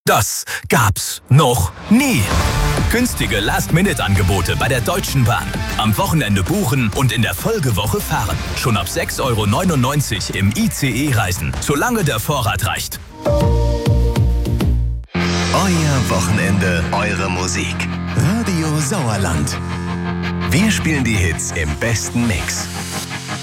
Das gab's noch nie. Günstige Last-Minute-Angebote bei der Deutschen Bahn. Am Wochenende buchen und in der Folgewoche fahren. Schon ab 6,99 € im ICE reisen, solange der Vorrat reicht. Euer Wochenende, eure Musik. Radio Sauerland. Wir spielen die Hits im besten Mix.